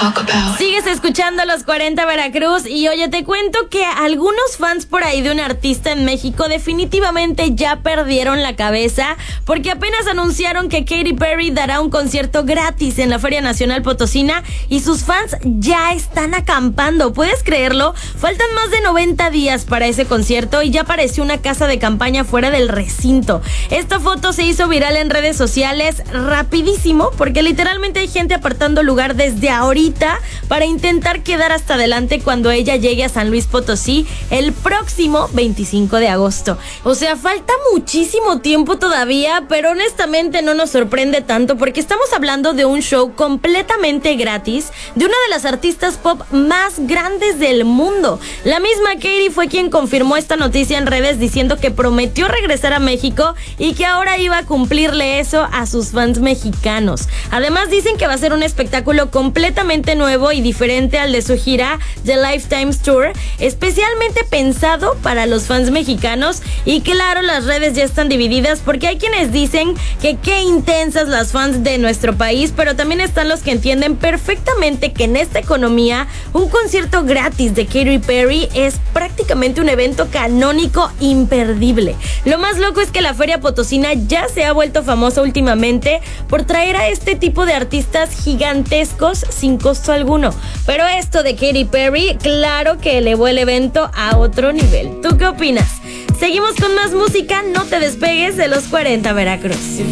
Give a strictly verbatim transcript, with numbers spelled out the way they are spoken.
talk about. Sigues escuchando Los cuarenta Veracruz y oye, te cuento que algunos fans por ahí de un artista en México definitivamente ya perdieron la cabeza porque apenas anunciaron que Katy Perry dará un concierto gratis en la Feria Nacional Potosina y sus fans ya están acampando. ¿Puedes creerlo? Faltan más de noventa días para ese concierto y ya apareció una casa de campaña fuera del recinto. Esta foto se hizo viral en redes sociales rapidísimo porque literalmente hay gente apartando lugar desde ahorita para intentar quedar hasta adelante cuando ella llegue a San Luis Potosí el próximo veinticinco de agosto. O sea, falta muchísimo tiempo todavía, pero honestamente no nos sorprende tanto porque estamos hablando de un show completamente gratis de una de las artistas pop más grandes del mundo. La misma Katy fue quien confirmó esta noticia en redes diciendo que prometió regresar a México y que ahora iba a cumplirle eso a sus fans mexicanos. Además dicen que va a ser un espectáculo completamente nuevo y diferente al de su gira The Lifetime Tour, especialmente pensado para los fans mexicanos. Y claro, las redes ya están divididas porque hay quienes dicen que qué intensas las fans de nuestro país, pero también están los que entienden perfectamente que en esta economía un concierto gratis de Katy Perry es prácticamente un evento canónico imperdible. Lo más loco es que la Feria Potosina ya se ha vuelto famosa últimamente por traer a este tipo de artistas gigantescos sin costo alguno. Pero esto de Katy Perry, claro que elevó el evento a otro nivel. ¿Tú qué opinas? Seguimos con más música, no te despegues de Los cuarenta Veracruz.